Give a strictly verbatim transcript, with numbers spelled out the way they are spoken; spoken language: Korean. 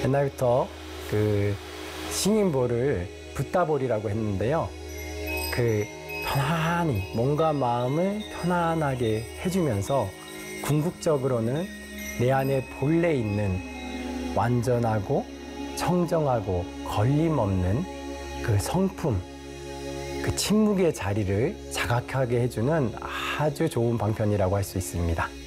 옛날부터 그 싱잉볼을 붓다볼이라고 했는데요. 그 편안히 몸과 마음을 편안하게 해주면서 궁극적으로는 내 안에 본래 있는 완전하고 청정하고 걸림없는 그 성품, 그 침묵의 자리를 자각하게 해주는 아주 좋은 방편이라고 할 수 있습니다.